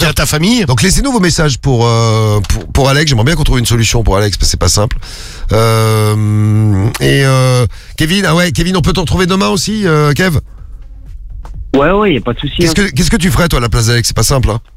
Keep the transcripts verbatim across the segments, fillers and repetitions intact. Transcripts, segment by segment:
à ta famille. Donc laissez-nous vos messages pour, euh, pour, pour Alex. J'aimerais bien qu'on trouve une solution pour Alex, parce que c'est pas simple. Euh, et euh, Kevin, ah ouais, Kevin, on peut te retrouver demain aussi, euh, Kev? Ouais, ouais, y a pas de souci. Qu'est-ce hein. que, qu'est-ce que tu ferais, toi, à la place d'Alex? C'est pas simple, hein.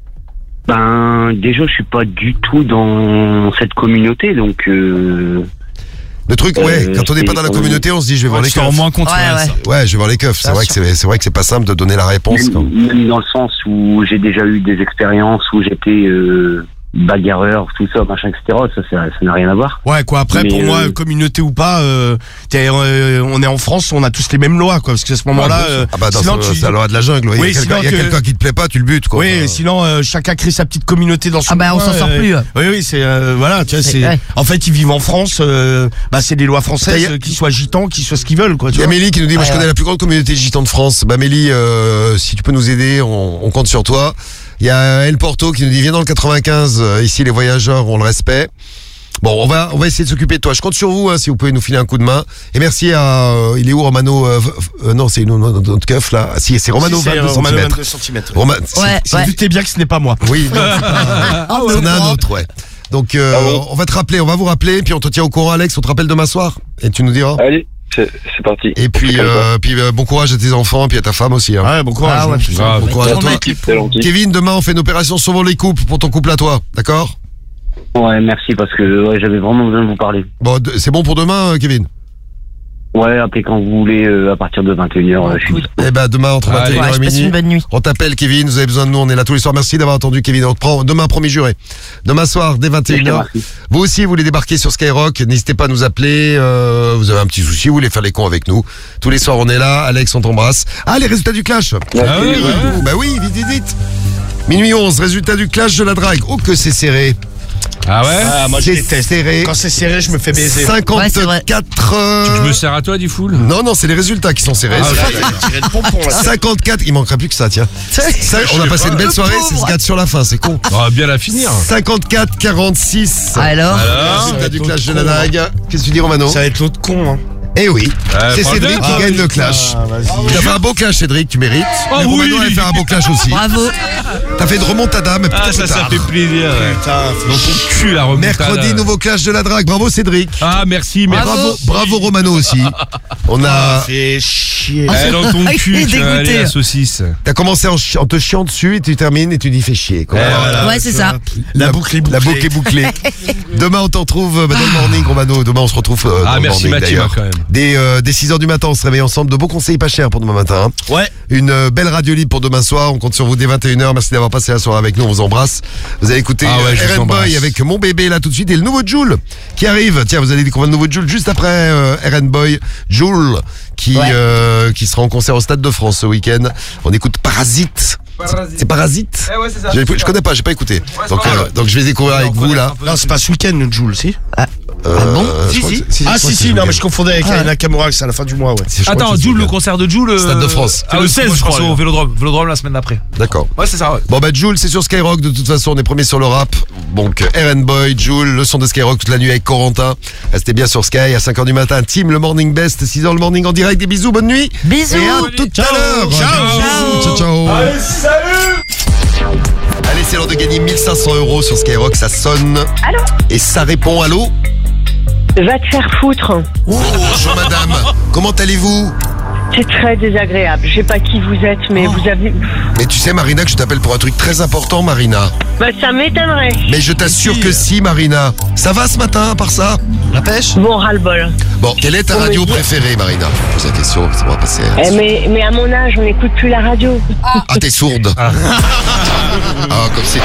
Ben, déjà, je suis pas du tout dans cette communauté, donc... Euh... Le truc, ouais, Euh, quand on n'est pas dans la c'est- communauté, on se dit, je vais voir Ouais, les tu t'en rends keufs. moins compte. Ouais, ouais, ouais. ça. Ouais, je vais voir les keufs. C'est Bien vrai que sûr. c'est, c'est vrai que c'est pas simple de donner la réponse. Quand... Même, même dans le sens où j'ai déjà eu des expériences où j'étais euh, bagarreur, tout ça, machin, et cetera. Ça, ça, ça n'a rien à voir. Ouais, quoi. Après, Mais, pour moi, euh, communauté ou pas, euh, t'es, euh, on est en France, on a tous les mêmes lois, quoi. Parce qu'à ce moment-là, euh, Ah bah, dans sinon, ce- tu- c'est la loi de la jungle. Il Oui, y a quelqu'un, sinon il y a que- quelqu'un qui te plaît pas, tu le butes, quoi. oui, Enfin, sinon euh, chacun crée sa petite communauté dans son Ah bah, on coin, s'en sort euh, plus. Oui, oui, c'est euh, voilà, tu vois, C'est- c'est. ouais. En fait, ils vivent en France. Euh, bah, c'est des lois françaises, Ça y est. euh, qu'ils soient gitans, qu'ils soient ce qu'ils veulent, quoi. Tu Il y a vois. Mélie qui nous dit, moi je Ouais, connais ouais. la plus grande communauté gitane de France. Bah Mélie, euh, si tu peux nous aider, on, on compte sur toi. Il y a El Porto qui nous dit, viens dans le quatre-vingt-quinze, euh, ici les voyageurs ont le respect. Bon, on va, on va essayer de s'occuper de toi. Je compte sur vous, hein, si vous pouvez nous filer un coup de main. Et merci à, euh, il est où Romano, euh, euh, non, c'est une notre notre keuf là. Ah, si, c'est Romano, Si, c'est, euh, vingt-deux Romano, centimètres. vingt-deux centimètres. Roma- c'est- Ouais, c'est- ouais. Tu t'es bien que ce n'est pas moi. Oui, non, c'est pas- Ah, c'en est un ouais. autre, ouais. Donc, euh, Ah bon on va te rappeler, on va vous rappeler, puis on te tient au courant, Alex. On te rappelle demain soir, et tu nous diras. Allez, c'est, c'est parti. Et puis, C'est comme ça. euh, puis euh, bon courage à tes enfants, puis à ta femme aussi. Hein. Ouais, bon courage. Ah ouais, hein. putain. Grave. Bon courage à toi. C'est gentil. Kevin, demain on fait une opération Sauvons les couples pour ton couple à toi, d'accord? Ouais, merci, parce que ouais, j'avais vraiment besoin de vous parler. Bon, de- c'est bon pour demain, euh, Kevin? Ouais, appelez quand vous voulez, euh, à partir de vingt et une heures, je suis dispo. Eh ben demain entre Allez. vingt et une heures Ouais, et je passe minuit. une bonne nuit. On t'appelle, Kevin, vous avez besoin de nous, on est là tous les soirs. Merci d'avoir attendu, Kevin. On te prend demain, promis juré. Demain soir, dès vingt et une heures. Merci. Vous aussi, vous voulez débarquer sur Skyrock, n'hésitez pas à nous appeler. Euh, vous avez un petit souci, vous voulez faire les cons avec nous. Tous les soirs, on est là. Alex, on t'embrasse. Ah, les résultats du clash. Ah ouais, ouais, ouais. Bah oui, vite, vite, vite. Minuit onze, résultat du clash de la drague. Oh, que c'est serré. Ah ouais? Ah, moi je C'est déteste. serré. Quand c'est serré, je me fais baiser. Ouais, c'est vrai. cinquante-quatre. euh, Je me sers à toi, du full. Non, non, c'est les résultats qui sont serrés. Ah, Là, il a tiré le pompon, là. cinquante-quatre, il manquerait plus que ça, tiens. Ça, on a passé une belle soirée, c'est ce gars sur la fin, c'est con. On va bien la finir. cinquante-quatre quarante-six. Alors, Alors, Résultat du ça va clash être de la l'autre drague. Qu'est-ce que tu dis, Romano? Ça va être l'autre con, hein. Eh oui, c'est prends le Cédric verre. qui Ah, gagne oui, le clash. ah, vas-y. T'as fait un beau clash, Cédric, tu mérites. Oh mais oui. Romano allait faire un beau clash aussi. bravo. T'as fait de remontada, mais Ah, plutôt ça, ça tard. fait plaisir. ouais. Putain, Dans ton cul, la remontada. Mercredi, nouveau clash de la drague. Bravo, Cédric. Ah, merci, merci. Bravo, bravo Romano aussi. On a, fait chier. Eh, dans ton Ah, il cul, est tu vas aller dégoûté. la saucisse. t'as commencé en, chi- en te chiant dessus et tu termines et tu dis fais chier. Quoi. Eh, voilà. Ouais, c'est ça. La boucle est bouclée. La boucle est bouclée. Demain, on t'en retrouve euh, bah, dans le morning, Romano. Demain, on se retrouve euh, dans Ah, le merci morning, Mathieu, d'ailleurs. quand même. Dès, euh, dès six heures du matin, on se réveille ensemble. De beaux conseils pas chers pour demain matin. hein. Ouais. Une euh, belle radio libre pour demain soir. On compte sur vous dès vingt et une heures. Merci d'avoir passé la soirée avec nous. On vous embrasse. Vous allez écouter Ah ouais, je vous R N embrasse. Boy avec Mon Bébé là tout de suite. Et le nouveau Joule qui arrive. Tiens, vous allez découvrir le nouveau Joule juste après euh, R N Boy. Joule qui, Ouais. euh, qui sera en concert au Stade de France ce week-end. On écoute Parasite. C'est Parasite Eh ouais, c'est ça. je, je connais pas, j'ai pas écouté. Donc, pas euh, grave. donc je vais découvrir avec vous là. Non, c'est pas ce week-end, le Joule, si. Euh, bon je Si, crois si. que- si, Ah, je crois si, que si, c'est non, ce mais je confondais avec Ah. la Nakamura, c'est à la fin du mois, ouais. C'est- je crois Attends, que c'est ce Jules, le week-end. concert de Jules. Stade de France. Ah, le seize, je pense, crois, au Vélodrome. Vélodrome la semaine d'après. D'accord. Ouais, c'est ça, ouais. Bon bah Joule c'est sur Skyrock, de toute façon on est premier sur le rap. Donc R N Boy, Joule, le son de Skyrock toute la nuit avec Corentin. Restez bien sur Sky à cinq heures du matin. Team le Morning Best, six heures le morning en direct. Des bisous, bonne nuit. Bisous. Et à tout à l'heure. Ciao. Ciao, ciao. Allez, c'est l'heure de gagner mille cinq cents euros sur Skyrock, ça sonne. Allô? Et ça répond, allô? Va te faire foutre. Oh, bonjour madame, comment allez-vous? C'est très désagréable. Je sais pas qui vous êtes, mais vous avez... Mais tu sais Marina que je t'appelle pour un truc très important Marina. Bah, ça m'étonnerait. Mais je t'assure que si Marina. Ça va ce matin à part ça? La pêche? Bon, ras-le-bol. Bon, quelle est ta Faut me radio dire. préférée Marina? Je pose la question, ça va passer. hein. Eh, mais, mais à mon âge, on n'écoute plus la radio. Ah, t'es sourde. Ah, comme c'est